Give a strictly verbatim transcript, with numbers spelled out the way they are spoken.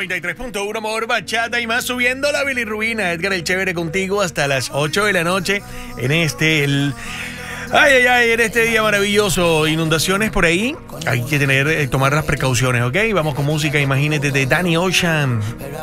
noventa y tres punto uno, amor, bachata y más, subiendo la bilirrubina. Edgar el Chévere contigo hasta las ocho de la noche en este... El... Ay, ay, ay, en este día maravilloso. Inundaciones por ahí. Hay que tener, eh, tomar las precauciones, ¿ok? Vamos con música, imagínate, de Danny Ocean.